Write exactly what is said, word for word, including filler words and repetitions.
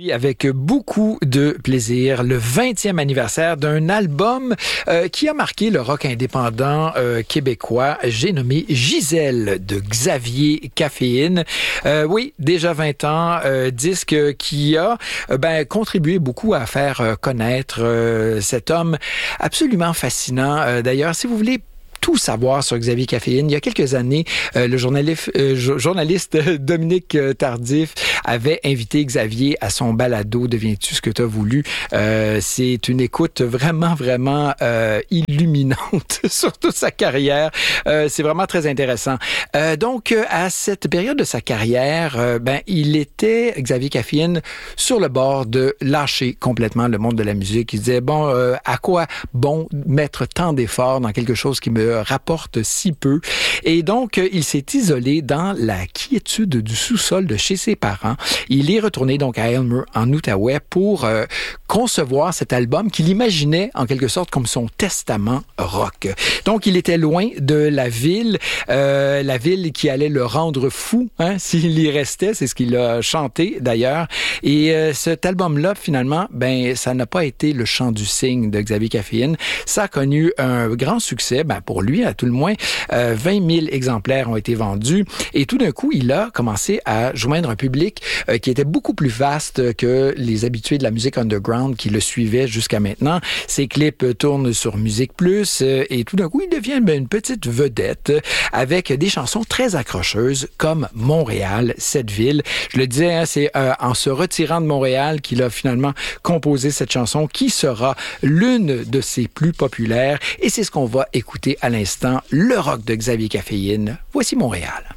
Avec beaucoup de plaisir, le vingtième anniversaire d'un album euh, qui a marqué le rock indépendant euh, québécois. J'ai nommé Gisèle de Xavier Caféine. Euh, oui, déjà vingt ans, euh, disque qui a euh, ben, contribué beaucoup à faire euh, connaître euh, cet homme absolument fascinant. Euh, d'ailleurs, si vous voulez tout savoir sur Xavier Caféine. Il y a quelques années, euh, le journaliste, euh, journaliste Dominique Tardif avait invité Xavier à son balado « Deviens-tu ce que tu as voulu ». Euh, c'est une écoute vraiment, vraiment euh, illuminante sur toute sa carrière. Euh, c'est vraiment très intéressant. Euh, donc, à cette période de sa carrière, euh, ben, il était, Xavier Caféine, sur le bord de lâcher complètement le monde de la musique. Il disait, bon, euh, à quoi bon mettre tant d'efforts dans quelque chose qui me rapporte si peu. Et donc, il s'est isolé dans la quiétude du sous-sol de chez ses parents. Il est retourné donc à Aylmer, en Outaouais, pour euh, concevoir cet album qu'il imaginait en quelque sorte comme son testament rock. Donc, il était loin de la ville, euh, la ville qui allait le rendre fou, hein, s'il y restait. C'est ce qu'il a chanté d'ailleurs. Et euh, cet album-là, finalement, ben, ça n'a pas été le chant du cygne de Xavier Caféine. Ça a connu un grand succès, ben, pour lui, à tout le moins, euh, vingt mille exemplaires ont été vendus. Et tout d'un coup, il a commencé à joindre un public euh, qui était beaucoup plus vaste que les habitués de la musique underground qui le suivaient jusqu'à maintenant. Ses clips tournent sur Musique Plus euh, et tout d'un coup, il devient ben, une petite vedette avec des chansons très accrocheuses comme Montréal, cette ville. Je le disais, hein, c'est euh, en se retirant de Montréal qu'il a finalement composé cette chanson qui sera l'une de ses plus populaires. Et c'est ce qu'on va écouter à l'instant, le rock de Xavier Caféine. Voici Montréal.